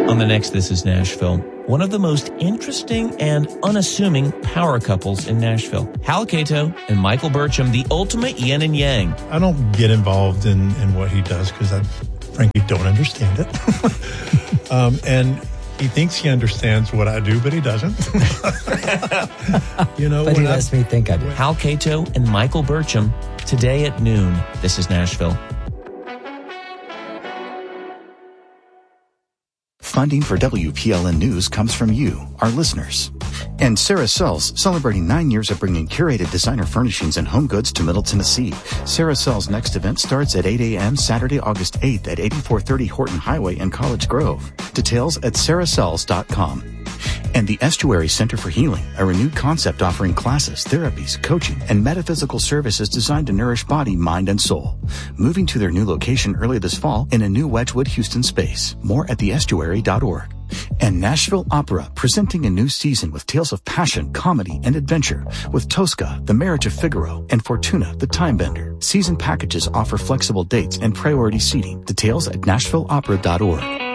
On the next This Is Nashville, one of the most interesting and unassuming power couples in Nashville, Hal Cato and Michael Burcham, the ultimate yin and yang. I don't get involved in what he does because I frankly don't understand it. And he thinks he understands what I do, but he doesn't. But he lets me think I do. Hal Cato and Michael Burcham, today at noon. This is Nashville. Funding for WPLN News comes from you, our listeners. And Sarah Sells, celebrating 9 years of bringing curated designer furnishings and home goods to Middle Tennessee. Sarah Sells' next event starts at 8 a.m. Saturday, August 8th at 8430 Horton Highway in College Grove. Details at sarahsells.com. And the Estuary Center for Healing, a renewed concept offering classes, therapies, coaching, and metaphysical services designed to nourish body, mind, and soul. Moving to their new location early this fall in a new Wedgwood, Houston space. More at theestuary.org. And Nashville Opera, presenting a new season with tales of passion, comedy, and adventure with Tosca, The Marriage of Figaro, and Fortuna, The Time Bender. Season packages offer flexible dates and priority seating. Details at nashvilleopera.org.